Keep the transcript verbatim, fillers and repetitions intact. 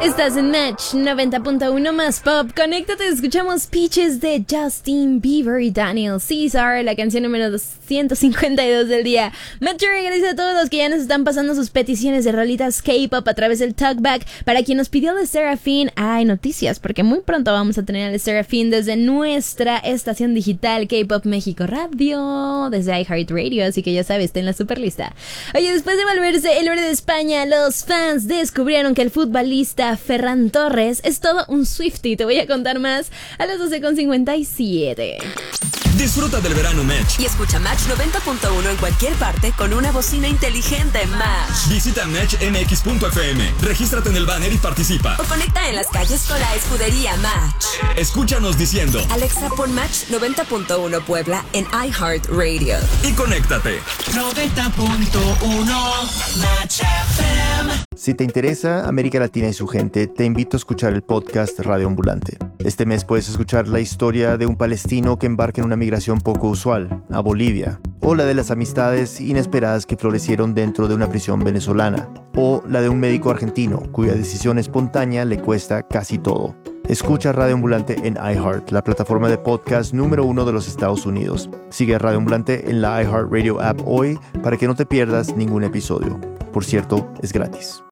Estás en Match noventa punto uno más pop. Conéctate, escuchamos Peaches de Justin Bieber y Daniel Caesar, la canción número doscientos cincuenta y dos del día. Match regresa a todos los que ya nos están pasando sus peticiones de rolitas K-pop a través del talkback. Para quien nos pidió de Seraphine, hay noticias porque muy pronto vamos a tener a Seraphine desde nuestra estación digital K-Pop México Radio, desde iHeartRadio, así que ya sabes, está en la superlista. Oye, después de volverse el héroe de España, los fans descubrieron que el futbolista Ferran Torres es todo un Swiftie. Te voy a contar más a las doce con cincuenta y siete. Disfruta del verano Match y escucha Match noventa punto uno en cualquier parte con una bocina inteligente Match. Visita match m x punto f m, regístrate en el banner y participa. O conecta en las calles con la escudería Match. Escúchanos diciendo: Alexa, pon Match noventa punto uno Puebla en iHeartRadio. Y conéctate. noventa punto uno Match F M. Si te interesa América Latina y su gente, te invito a escuchar el podcast Radio Ambulante. Este mes puedes escuchar la historia de un palestino que embarca en una migración poco usual, a Bolivia, o la de las amistades inesperadas que florecieron dentro de una prisión venezolana, o la de un médico argentino cuya decisión espontánea le cuesta casi todo. Escucha Radio Ambulante en iHeart, la plataforma de podcast número uno de los Estados Unidos. Sigue a Radio Ambulante en la iHeartRadio app hoy para que no te pierdas ningún episodio. Por cierto, es gratis.